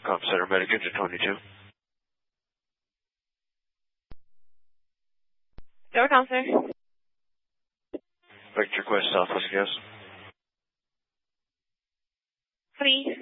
Comp Center, Medic Engine 22. Overcom, sir. Vector Quest Southwest, yes. 3.